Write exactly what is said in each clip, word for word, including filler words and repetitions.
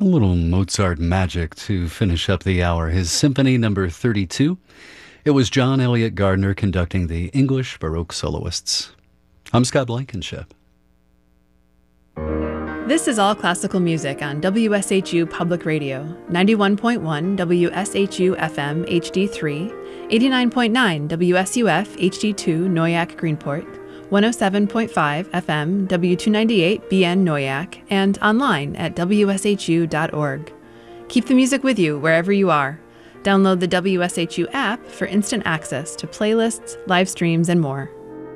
A little Mozart magic to finish up the hour. His Symphony Number thirty-two. It was John Elliott Gardner conducting the English Baroque soloists. I'm Scott Blankenship. This is All Classical Music on W S H U Public Radio, ninety-one point one W S H U F M H D three, eighty-nine point nine W S U F H D two Noyak Greenport, one oh seven point five F M W two ninety-eight B N Noyak, and online at W S H U dot org. Keep the music with you wherever you are. Download the W S H U app for instant access to playlists, live streams, and more.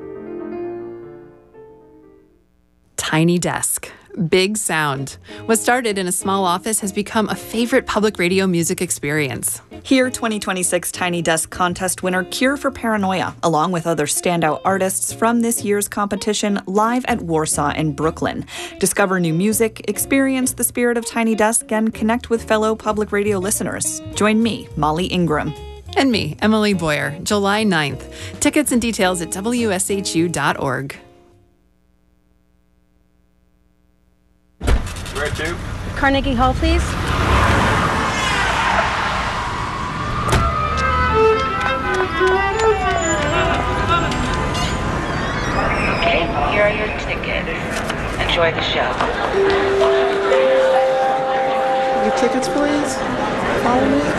Tiny Desk. Big sound. What started in a small office has become a favorite public radio music experience. Hear twenty twenty-six Tiny Desk contest winner Cure for Paranoia, along with other standout artists from this year's competition, live at Warsaw in Brooklyn. Discover new music, experience the spirit of Tiny Desk, and connect with fellow public radio listeners. Join me, Molly Ingram. And me, Emily Boyer, July ninth. Tickets and details at W S H U dot org. Where to? Carnegie Hall, please. Okay, here are your tickets. Enjoy the show. Your tickets, please. Follow me.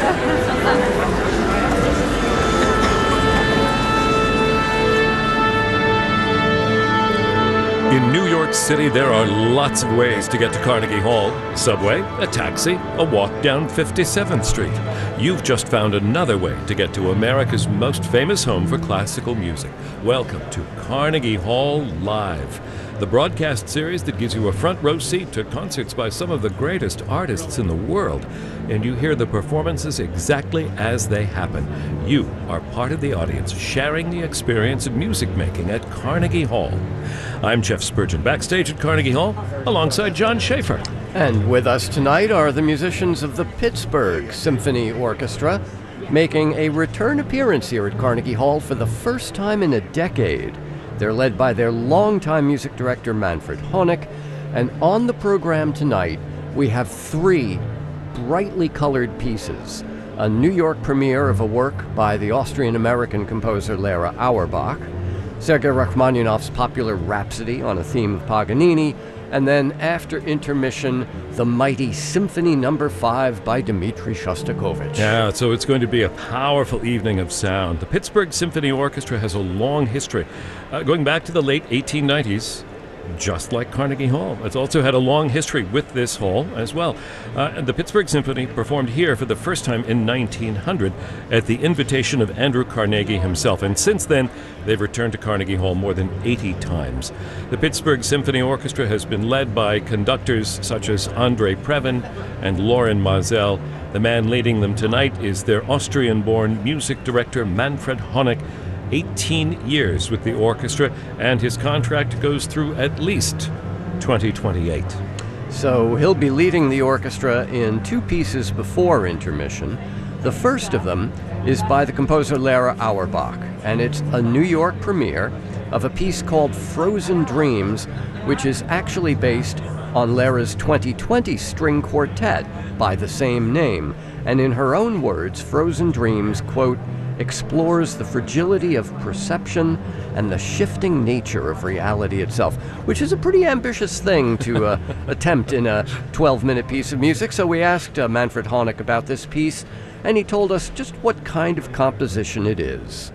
In New York City, there are lots of ways to get to Carnegie Hall. Subway, a taxi, a walk down fifty-seventh Street. You've just found another way to get to America's most famous home for classical music. Welcome to Carnegie Hall Live, the broadcast series that gives you a front row seat to concerts by some of the greatest artists in the world, and you hear the performances exactly as they happen. You are part of the audience sharing the experience of music making at Carnegie Hall. I'm Jeff Spurgeon, backstage at Carnegie Hall, alongside John Schaefer. And with us tonight are the musicians of the Pittsburgh Symphony Orchestra, making a return appearance here at Carnegie Hall for the first time in a decade. They're led by their longtime music director, Manfred Honeck, and on the program tonight, we have three brightly colored pieces. A New York premiere of a work by the Austrian-American composer Lera Auerbach, Sergei Rachmaninoff's popular Rhapsody on a theme of Paganini, and then after intermission, the mighty Symphony Number five by Dmitri Shostakovich. Yeah, so it's going to be a powerful evening of sound. The Pittsburgh Symphony Orchestra has a long history, uh, going back to the late eighteen nineties. Just like Carnegie Hall. It's also had a long history with this hall as well. Uh, the Pittsburgh Symphony performed here for the first time in nineteen hundred at the invitation of Andrew Carnegie himself, and since then they've returned to Carnegie Hall more than eighty times. The Pittsburgh Symphony Orchestra has been led by conductors such as Andrei Previn and Loren Maazel. The man leading them tonight is their Austrian-born music director Manfred Honeck, eighteen years with the orchestra, and his contract goes through at least twenty twenty-eight. So he'll be leading the orchestra in two pieces before intermission. The first of them is by the composer Lera Auerbach, and it's a New York premiere of a piece called Frozen Dreams, which is actually based on Lera's twenty twenty string quartet by the same name. And in her own words, Frozen Dreams, quote, explores the fragility of perception and the shifting nature of reality itself, which is a pretty ambitious thing to uh, attempt in a twelve-minute piece of music. So we asked uh, Manfred Honeck about this piece, and he told us just what kind of composition it is.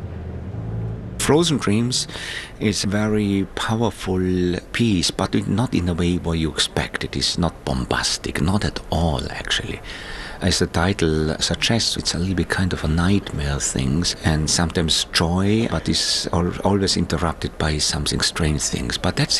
Frozen Dreams is a very powerful piece, but not in a way where you expect. It is not bombastic, not at all, actually. As the title suggests, it's a little bit kind of a nightmare things, and sometimes joy, but is always interrupted by something strange things. But that's